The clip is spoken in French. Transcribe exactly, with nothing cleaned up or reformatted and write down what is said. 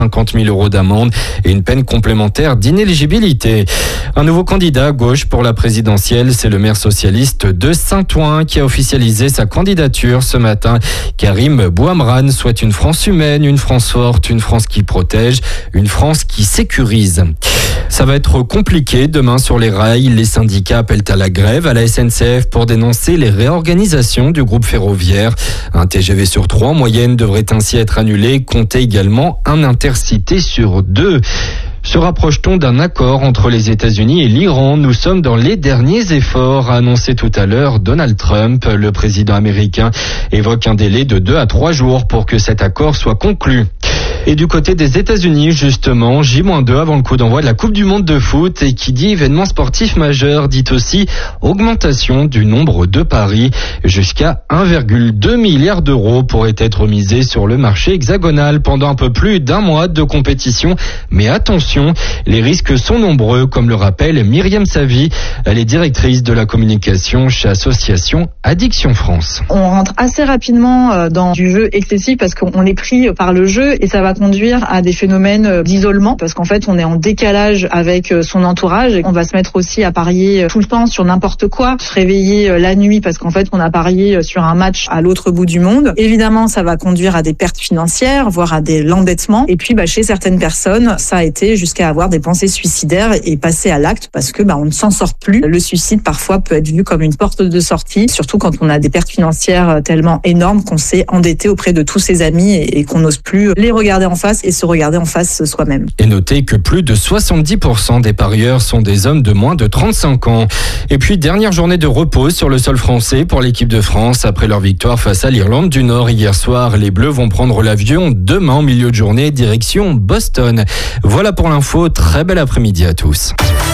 cinquante mille euros d'amende et une peine complémentaire d'inéligibilité. Un nouveau candidat à gauche pour la présidentielle, c'est le maire socialiste de Saint-Ouen qui a officialisé sa candidature ce matin. Karim Bouhamrane souhaite une France humaine, une France forte, une France qui protège, une France qui sécurise. Ça va être compliqué demain sur les rails. Les syndicats appellent à la grève à la S N C F pour dénoncer les réorganisations du groupe ferroviaire. Un T G V sur trois en moyenne devrait ainsi être annulé. Comptez également un intercité sur deux. Se rapproche-t-on d'un accord entre les États-Unis et l'Iran? Nous sommes dans les derniers efforts, a annoncé tout à l'heure Donald Trump. Le président américain évoque un délai de deux à trois jours pour que cet accord soit conclu. Et du côté des États-Unis, justement, J deux avant le coup d'envoi de la Coupe du Monde de foot, et qui dit événement sportif majeur dit aussi augmentation du nombre de paris. Jusqu'à un virgule deux milliard d'euros pourraient être misés sur le marché hexagonal pendant un peu plus d'un mois de compétition. Mais attention, les risques sont nombreux, comme le rappelle Myriam Savy. Elle est directrice de la communication chez Association Addiction France. On rentre assez rapidement dans du jeu excessif parce qu'on est pris par le jeu et ça va conduire à des phénomènes d'isolement parce qu'en fait on est en décalage avec son entourage et on va se mettre aussi à parier tout le temps sur n'importe quoi, se réveiller la nuit parce qu'en fait on a parié sur un match à l'autre bout du monde. Évidemment ça va conduire à des pertes financières, voire à des l'endettement. Et puis bah, chez certaines personnes ça a été jusqu'à avoir des pensées suicidaires et passer à l'acte parce que bah, on ne s'en sort plus. Le suicide parfois peut être vu comme une porte de sortie, surtout quand on a des pertes financières tellement énormes qu'on s'est endetté auprès de tous ses amis et, et qu'on n'ose plus les regarder en face et se regarder en face soi-même. Et notez que plus de soixante-dix pour cent des parieurs sont des hommes de moins de trente-cinq ans. Et puis, dernière journée de repos sur le sol français pour l'équipe de France. Après leur victoire face à l'Irlande du Nord hier soir, les Bleus vont prendre l'avion demain en milieu de journée, direction Boston. Voilà pour l'info. Très bel après-midi à tous.